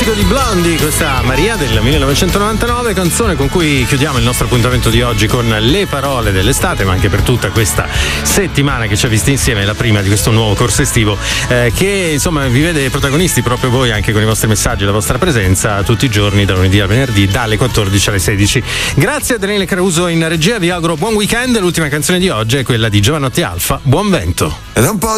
classico di Blondie, questa Maria del 1999, canzone con cui chiudiamo il nostro appuntamento di oggi con le parole dell'estate, ma anche per tutta questa settimana che ci ha visti insieme, la prima di questo nuovo corso estivo che insomma vi vede protagonisti proprio voi, anche con i vostri messaggi e la vostra presenza tutti i giorni, da lunedì a venerdì, dalle 14 alle 16. Grazie a Daniele Caruso in regia, vi auguro buon weekend. L'ultima canzone di oggi è quella di Giovanotti Alfa, Buon Vento. Ed un po'